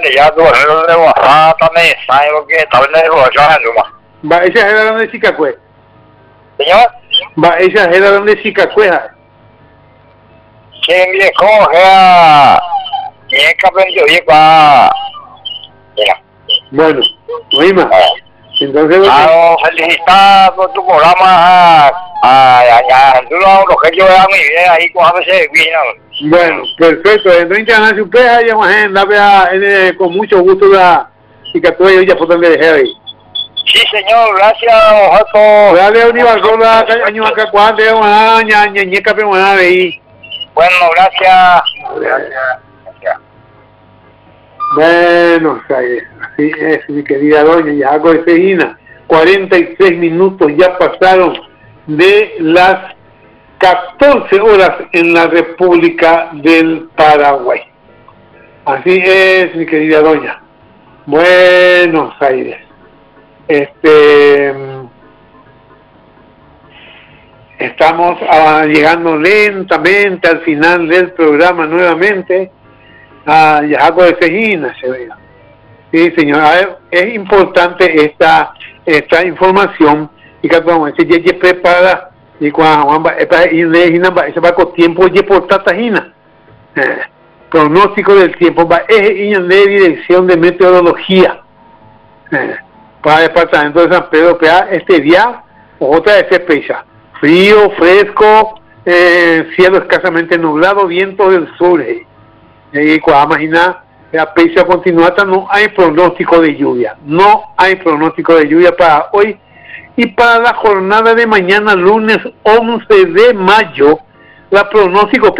de ya tú, no le voy a también, ¿sabes lo que está en el rojo, Va, esa es la donde Chicacue. Señor, Va, esa es la donde Chicacue. ¿quién le coge a mi cabello y para... Mira. Bueno, Rima. Entonces, felicitar por tu programa a lo que yo veo muy bien ahí con ABC Vino. Bueno, perfecto. Entonces, a su peja, ya más con mucho gusto la Chicacue ya por donde dejé ahí. Sí, señor, gracias, Joto. Dale, Univasola, año acá, cuando ñeca, pero ahí. Bueno, gracias. Gracias. Bueno, así es, mi querida doña Yajaco de Cejina. 46 minutos ya pasaron de las 14 horas en la República del Paraguay. Así es, mi querida doña. Buenos Aires. Estamos llegando lentamente al final del programa nuevamente a Yajaco de Cejina, se ve. Sí, señor. A ver, es importante esta información y que vamos a decir, ya prepara y cuando se va con tiempo ya por tatajina. Pronóstico del tiempo va es de dirección de meteorología. Para el departamento de San Pedro, este día, otra vez pesa. Frío, fresco, cielo escasamente nublado, viento del sur. Y cuando imagina, la pesa continuada, no hay pronóstico de lluvia. No hay pronóstico de lluvia para hoy. Y para la jornada de mañana, lunes 11 de mayo, la pronóstico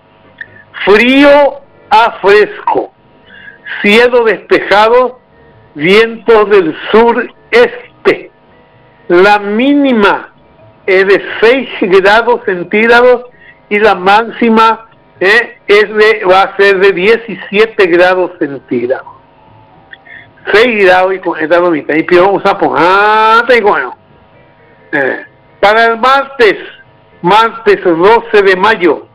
frío a fresco, cielo despejado, vientos del sureste. La mínima es de 6 grados centígrados y la máxima va a ser de 17 grados centígrados. 6 grados y con esta lomita. Y pido un sapo. Y bueno. Para el martes 12 de mayo,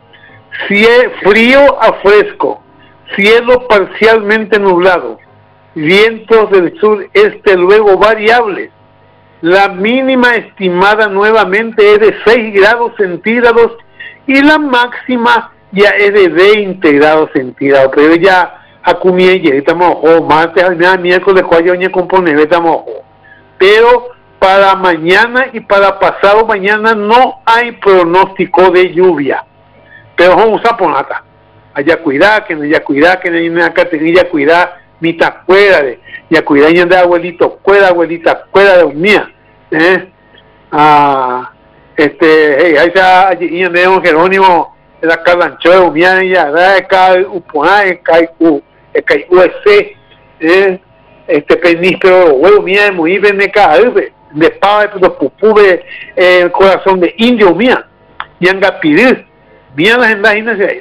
frío a fresco, cielo parcialmente nublado, vientos del sureste luego variables. La mínima estimada nuevamente es de 6 grados centígrados y la máxima ya es de 20 grados centígrados. Pero ya a comida estamos martes, miércoles, cuayoña compone, estamos pero para mañana y para pasado mañana no hay pronóstico de lluvia. Pero vamos a poner allá cuidar, que no haya cuidar, que no haya acá tenía cuidar, ni te acuerdas de, ya cuidar y de abuelito, abuelita, de mía, ahí está, allí de un Jerónimo, la calancho de mía, ya, cae USC, penis, pero huevo mía, muy bien, de pava, de pupú, el corazón de indio mía, y anga pidir, bien las endajinas de ahí.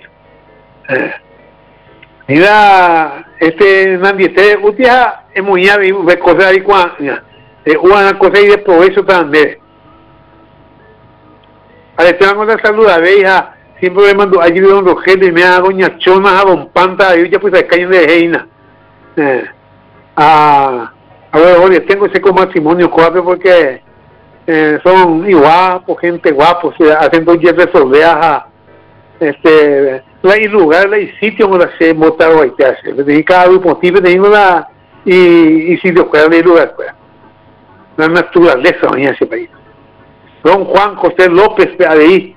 Mira, Nandi, usted es muy hábil, ve cosas ahí cuando, una cosa ahí de provecho también. A ver, te van a saludar, hija, siempre me mando allí de don Rogelio y me da doña Chona, a don Panta, yo ya pues se caen de Reina. A ver, oye, tengo ese con matrimonio cuatro porque son igual, gente guapos, hacen dos días de soldeas hay lugar, hay sitio donde se montar o hay que hacer. Cada grupo tipo tengo y sitio cuál hay lugar, pues. La naturaleza en ese país. Don Juan José López, ahí,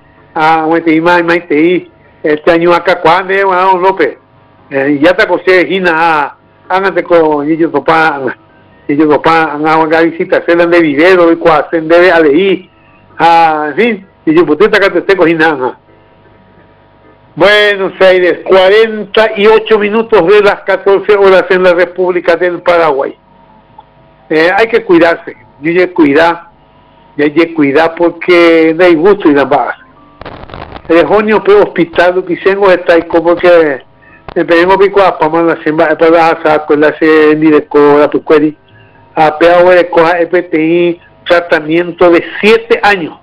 este año acá, cuando don López, ya te acosé, Gina, háganse con ellos, papá, hagan visitas, se dan de video, y cuando se debe a leer, en fin, y yo, pues, te tengo Gina, Buenos Aires, 48 minutos de las 14 horas en la República del Paraguay. Hay que cuidarse, hay que cuidar porque no hay gusto y la base. El junio pero hospital lo que tengo está ahí como que empezamos pico a para la semana para sacar la ni de la puqueri a peor de coja EPTI tratamiento de 7 años.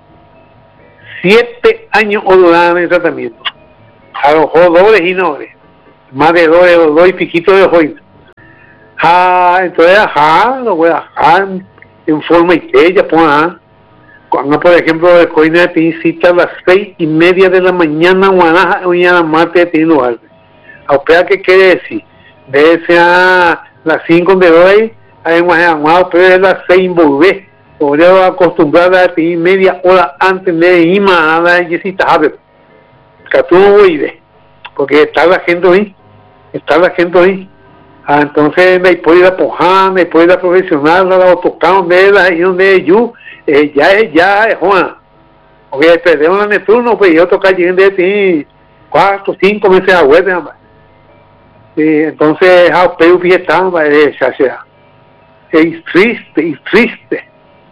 7 años o duran en tratamiento. A los dobles y no, más de 2 y piquito de hoy. Entonces, lo voy a dejar en forma ella, pues, cuando, por ejemplo, el coina de cita a las 6:30 de la mañana, o a martes tiene lugar. ¿A qué quiere decir? Debe ser a las 5 de hoy, hay pero es las 6 volver. Podría acostumbrar a ti media hora antes de ir a la Yesita Javier. Que tú no voy porque está la gente ahí. Entonces me puede ir a Poján, me puede ir a profesional, a tocar donde yo, ya es Juan. Porque perdemos la Neptuno, pues yo tocar de ti 4, 5 meses a vuelta. Entonces, pero está, es triste.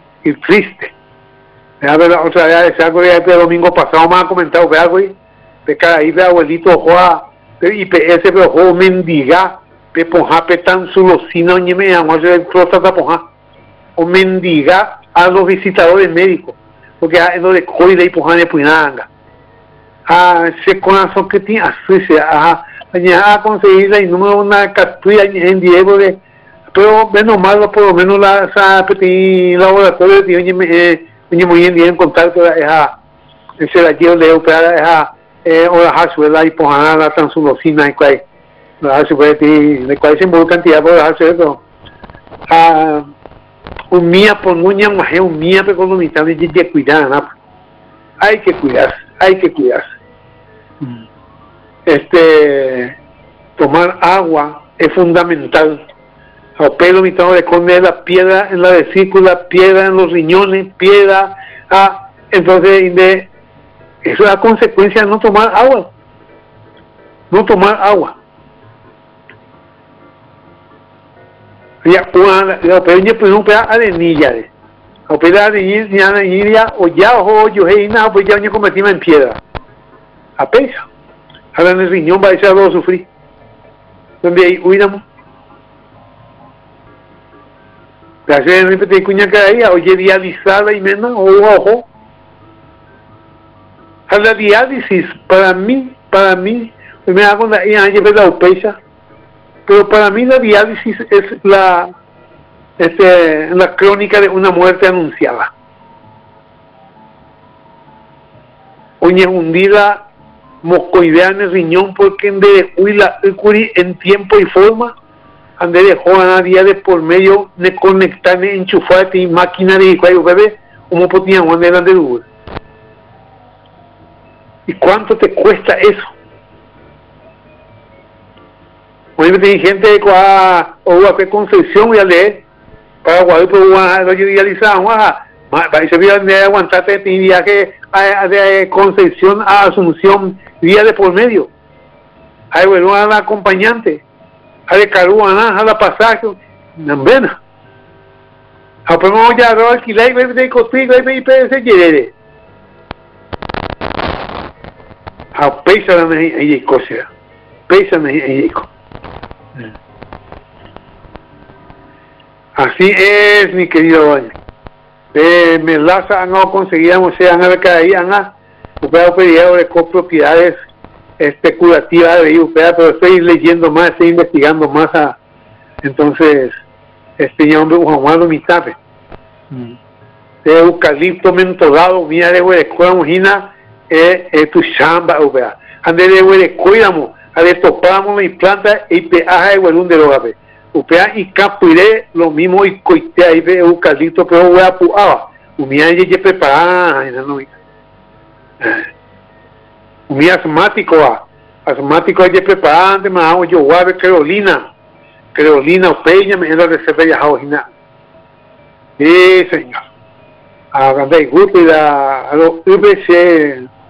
Otra vez, algo de el domingo pasado me ha comentado, de cada ahí de abuelito Juan, IPS, pero Juan mendiga, pe ponja, pe tan solo, si no, ni me llamo, el próstata ponja, o mendiga a los visitadores médicos, porque es lo de coida y ponja de puinanga. Ese corazón que tiene, así se a conseguir el número una captura en Diego de. Pero menos malo, por lo menos la laboratorio de muy bien en contacto ese la llevo de operar o la hasuela y poner la transulosina y cual la hasuela de cual se involucra cantidad por la hasuela un mía por muña mujer un mía pero con la mitad de cuidar hay que cuidarse tomar agua es fundamental. A pelo mitad de comer la piedra en la vesícula, piedra en los riñones, piedra, entonces eso es la consecuencia de no tomar agua. Ya la peña pues un pedazo de arenilla, a pedazo de arenilla o ya o yo nada pues ya me convertí en piedra. A pesa, ahora en el riñón va a ser algo sufrir. Donde hay huidamos. Gracias a mi petita cuña que hay, oye dializada y mena o ojo. A la diálisis para mí me hago la upesa, pero para mí la diálisis es la crónica de una muerte anunciada. Oye hundida moscoidea en el riñón porque en tiempo y forma ande dejó a día de por medio de conectar enchufar y máquina de cuello bebé como podían andar de luz. ¿Y cuánto te cuesta eso? Hoy me gente o qué Concepción ya leer para Guadalupe lo idealizado para ese día de aguantarte mi viaje de Concepción a Asunción día de por medio. Hay bueno a la acompañante. A de Caruana, a la pasaje, Nambena. A poner ya a alquilar y ver de contigo y se quiere. A pesa la y cosa. Pesa y así es, mi querido Doña. Me laza han conseguíamos sean a ver cada día un pedido de copropiedades especulativa de UPA, pero estoy leyendo más, estoy investigando más entonces hombre Juan Juan mitad de eucalipto mentolado mía de escuela mojina tu chamba UPA ande de cuidamos a de topamos y planta y peaja de huelún de logape UPA y capuré lo mismo y coite ahí de eucalipto pero voy a puaba mía ya preparada mi asmático es preparante, me hago yo guave Carolina o Peña, me la reserva ya jauina. Sí, señor. A grande gusto y a los UBC